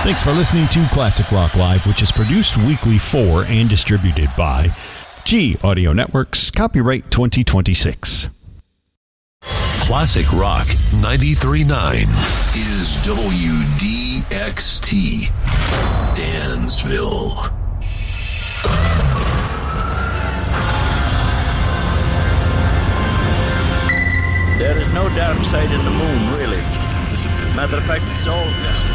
Thanks for listening to Classic Rock Live, which is produced weekly for and distributed by G Audio Networks, copyright 2026. Classic Rock 93.9 is WDXT, Dansville. There is no dark side in the moon, really. Matter of fact, it's all